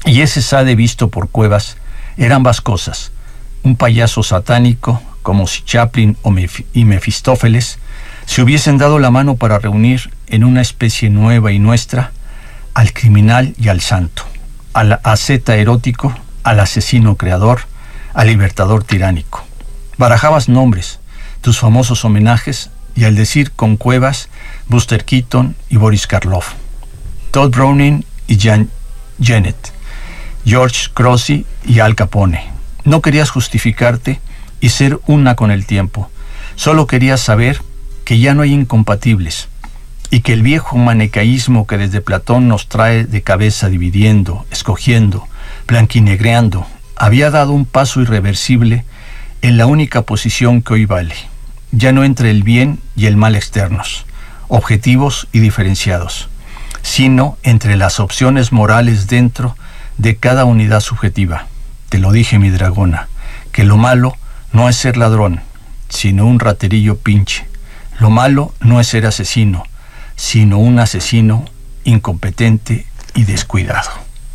Y ese Sade visto por Cuevas era ambas cosas: un payaso satánico, como si Chaplin y Mefistófeles se hubiesen dado la mano para reunir en una especie nueva y nuestra al criminal y al santo, al asceta erótico, al asesino creador, al libertador tiránico. Barajabas nombres, tus famosos homenajes, y al decir con Cuevas, Buster Keaton y Boris Karloff, Todd Browning y Jan Genet, George Crossy y Al Capone. No querías justificarte y ser una con el tiempo. Solo querías saber que ya no hay incompatibles y que el viejo maniqueísmo que desde Platón nos trae de cabeza dividiendo, escogiendo, blanquinegreando, había dado un paso irreversible en la única posición que hoy vale. Ya no entre el bien y el mal externos, objetivos y diferenciados, sino entre las opciones morales dentro de cada unidad subjetiva. Te lo dije, mi dragona, que lo malo no es ser ladrón, sino un raterillo pinche. Lo malo no es ser asesino, sino un asesino incompetente y descuidado.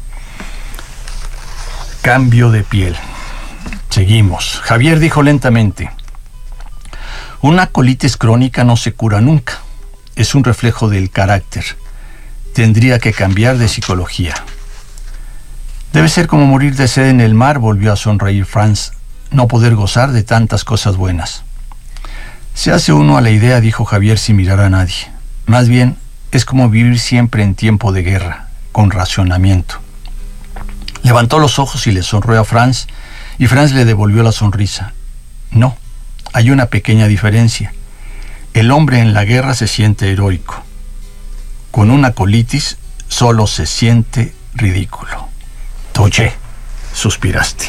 Cambio de piel. Seguimos. Javier dijo lentamente: una colitis crónica no se cura nunca. Es un reflejo del carácter. Tendría que cambiar de psicología. Debe ser como morir de sed en el mar, volvió a sonreír Franz, no poder gozar de tantas cosas buenas. Se hace uno a la idea, dijo Javier sin mirar a nadie. Más bien, es como vivir siempre en tiempo de guerra, con racionamiento. Levantó los ojos y le sonrió a Franz, y Franz le devolvió la sonrisa. No, hay una pequeña diferencia. El hombre en la guerra se siente heroico. Con una colitis solo se siente ridículo. Oye, suspiraste.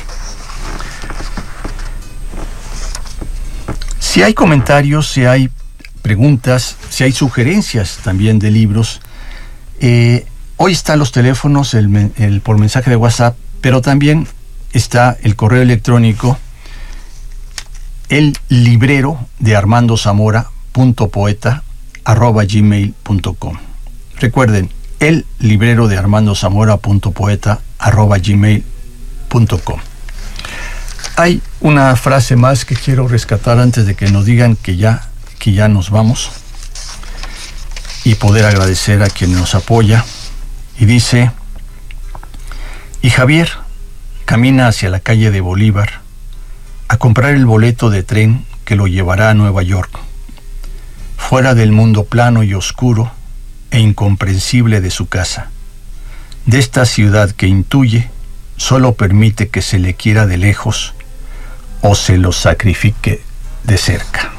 Si hay comentarios, si hay preguntas, si hay sugerencias también de libros, hoy están los teléfonos por mensaje de WhatsApp, pero también está el correo electrónico, el librero de armandozamora.poeta@gmail.com. Recuerden, el librero de armandozamora.poeta@gmail.com. Hay una frase más que quiero rescatar antes de que nos digan que ya nos vamos, y poder agradecer a quien nos apoya. Y dice: y Javier camina hacia la calle de Bolívar a comprar el boleto de tren que lo llevará a Nueva York, fuera del mundo plano y oscuro e incomprensible de su casa, de esta ciudad que intuye solo permite que se le quiera de lejos o se lo sacrifique de cerca.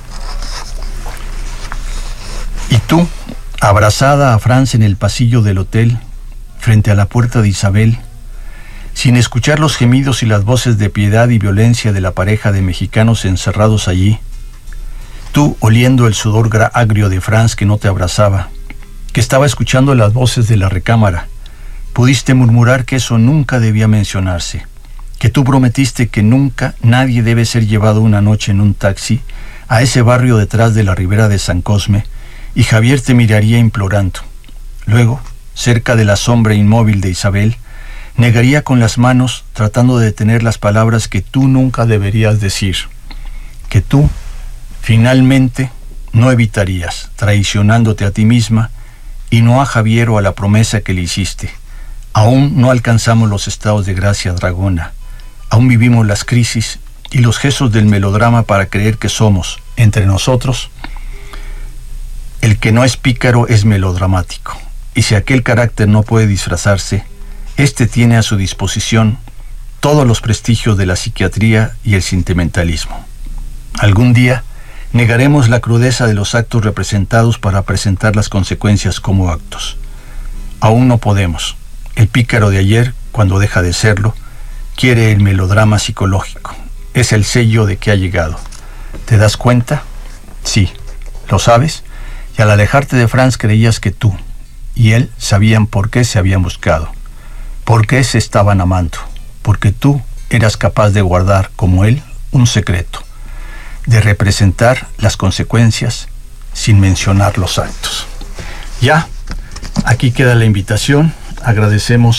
Y tú, abrazada a Franz en el pasillo del hotel, frente a la puerta de Isabel, sin escuchar los gemidos y las voces de piedad y violencia de la pareja de mexicanos encerrados allí, tú oliendo el sudor agrio de Franz que no te abrazaba, que estaba escuchando las voces de la recámara, pudiste murmurar que eso nunca debía mencionarse, que tú prometiste que nunca nadie debe ser llevado una noche en un taxi a ese barrio detrás de la ribera de San Cosme, y Javier te miraría implorando. Luego, cerca de la sombra inmóvil de Isabel, negaría con las manos tratando de detener las palabras que tú nunca deberías decir, que tú, finalmente, no evitarías, traicionándote a ti misma y no a Javier o a la promesa que le hiciste. Aún no alcanzamos los estados de gracia, dragona. Aún vivimos las crisis y los gestos del melodrama para creer que somos, entre nosotros, el que no es pícaro es melodramático. Y si aquel carácter no puede disfrazarse, este tiene a su disposición todos los prestigios de la psiquiatría y el sentimentalismo. Algún día negaremos la crudeza de los actos representados para presentar las consecuencias como actos. Aún no podemos. El pícaro de ayer, cuando deja de serlo, quiere el melodrama psicológico. Es el sello de que ha llegado. ¿Te das cuenta? Sí, lo sabes. Y al alejarte de Franz creías que tú y él sabían por qué se habían buscado, por qué se estaban amando, porque tú eras capaz de guardar, como él, un secreto, de representar las consecuencias sin mencionar los actos. Ya, aquí queda la invitación. Agradecemos